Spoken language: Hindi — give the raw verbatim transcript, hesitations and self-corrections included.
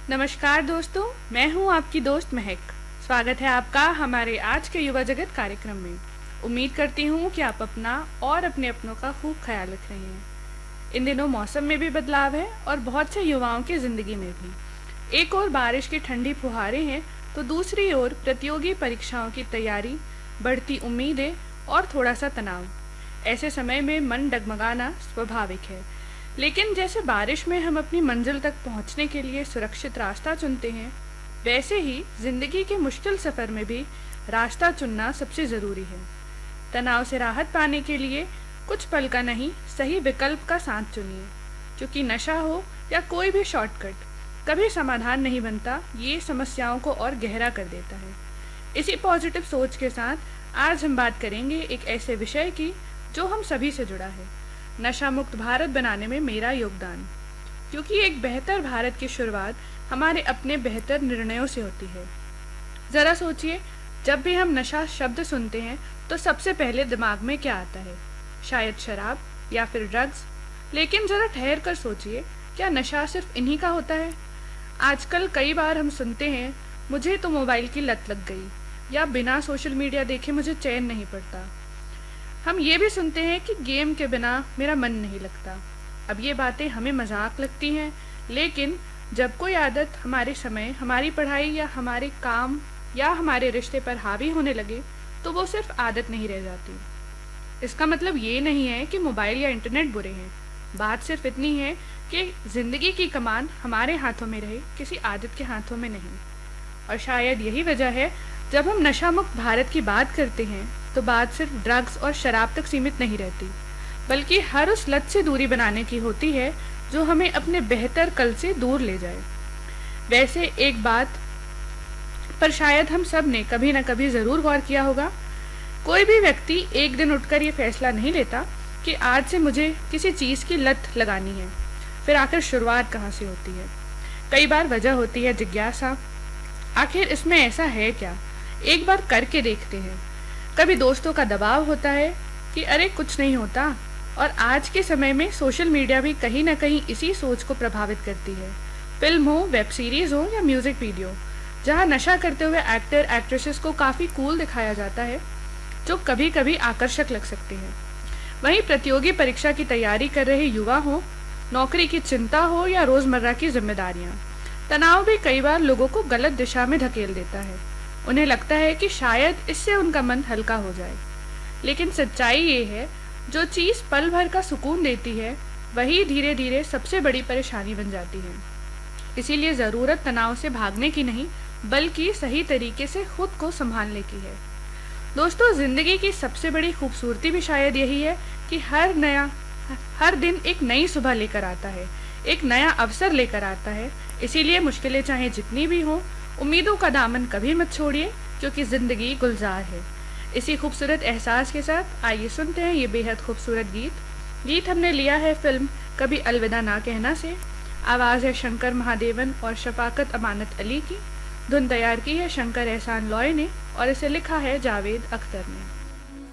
नमस्कार दोस्तों, मैं हूं आपकी दोस्त महक। स्वागत है आपका हमारे आज के युवा जगत कार्यक्रम में। उम्मीद करती हूं कि आप अपना और अपने अपनों का खूब ख्याल रख रहे हैं। इन दिनों मौसम में भी बदलाव है और बहुत से युवाओं की ज़िंदगी में भी। एक ओर बारिश की ठंडी फुहारें हैं तो दूसरी ओर प्रतियोगी परीक्षाओं की तैयारी, बढ़ती उम्मीदें और थोड़ा सा तनाव। ऐसे समय में मन डगमगाना स्वाभाविक है, लेकिन जैसे बारिश में हम अपनी मंजिल तक पहुंचने के लिए सुरक्षित रास्ता चुनते हैं, वैसे ही जिंदगी के मुश्किल सफ़र में भी रास्ता चुनना सबसे ज़रूरी है। तनाव से राहत पाने के लिए कुछ पल का नहीं, सही विकल्प का साथ चुनिए, क्योंकि नशा हो या कोई भी शॉर्टकट कभी समाधान नहीं बनता, ये समस्याओं को और गहरा कर देता है। इसी पॉजिटिव सोच के साथ आज हम बात करेंगे एक ऐसे विषय की जो हम सभी से जुड़ा है, नशा मुक्त भारत बनाने में मेरा योगदान। क्योंकि एक बेहतर भारत की शुरुआत हमारे अपने बेहतर निर्णयों से होती है। ज़रा सोचिए, जब भी हम नशा शब्द सुनते हैं तो सबसे पहले दिमाग में क्या आता है? शायद शराब या फिर ड्रग्स। लेकिन ज़रा ठहर कर सोचिए, क्या नशा सिर्फ इन्हीं का होता है? आजकल कई बार हम सुनते हैं, मुझे तो मोबाइल की लत लग गई, या बिना सोशल मीडिया देखे मुझे चैन नहीं पड़ता। हम ये भी सुनते हैं कि गेम के बिना मेरा मन नहीं लगता। अब ये बातें हमें मजाक लगती हैं, लेकिन जब कोई आदत हमारे समय, हमारी पढ़ाई या हमारे काम या हमारे रिश्ते पर हावी होने लगे तो वो सिर्फ आदत नहीं रह जाती। इसका मतलब ये नहीं है कि मोबाइल या इंटरनेट बुरे हैं। बात सिर्फ इतनी है कि ज़िंदगी की कमान हमारे हाथों में रहे, किसी आदत के हाथों में नहीं। और शायद यही वजह है, जब हम नशा मुक्त भारत की बात करते हैं तो बात सिर्फ ड्रग्स और शराब तक सीमित नहीं रहती, बल्कि हर उस लत से दूरी बनाने की होती है जो हमें अपने बेहतर कल से दूर ले जाए। वैसे एक बात पर शायद हम सब ने कभी न कभी ज़रूर गौर किया होगा, कोई भी व्यक्ति एक दिन उठकर ये फैसला नहीं लेता कि आज से मुझे किसी चीज़ की लत लगानी है। फिर आखिर शुरुआत कहाँ से होती है? कई बार वजह होती है जिज्ञासा, आखिर इसमें ऐसा है क्या, एक बार करके देखते हैं। कभी दोस्तों का दबाव होता है कि अरे कुछ नहीं होता, और आज के समय में सोशल मीडिया भी कहीं ना कहीं इसी सोच को प्रभावित करती है। फिल्म हो, वेब सीरीज हो या म्यूजिक वीडियो, जहां नशा करते हुए एक्टर एक्ट्रेसेस को काफ़ी कूल दिखाया जाता है, जो कभी कभी आकर्षक लग सकते हैं। वहीं प्रतियोगी परीक्षा की तैयारी कर रहे युवा हो, नौकरी की चिंता हो या रोज़मर्रा की जिम्मेदारियाँ, तनाव भी कई बार लोगों को गलत दिशा में धकेल देता है। उन्हें लगता है कि शायद इससे उनका मन हल्का हो जाए, लेकिन सच्चाई ये है, जो चीज़ पल भर का सुकून देती है वही धीरे धीरे सबसे बड़ी परेशानी बन जाती है। इसीलिए ज़रूरत तनाव से भागने की नहीं, बल्कि सही तरीके से खुद को संभालने की है। दोस्तों, ज़िंदगी की सबसे बड़ी खूबसूरती भी शायद यही है कि हर नया हर दिन एक नई सुबह लेकर आता है, एक नया अवसर लेकर आता है। इसीलिए मुश्किलें चाहे जितनी भी हों, उम्मीदों का दामन कभी मत छोड़िए, क्योंकि ज़िंदगी गुलजार है। इसी खूबसूरत एहसास के साथ आइए सुनते हैं ये बेहद खूबसूरत गीत। गीत हमने लिया है फिल्म कभी अलविदा ना कहना से। आवाज़ है शंकर महादेवन और शफाकत अमानत अली की। धुन तैयार की है शंकर एहसान लॉय ने और इसे लिखा है जावेद अख्तर ने।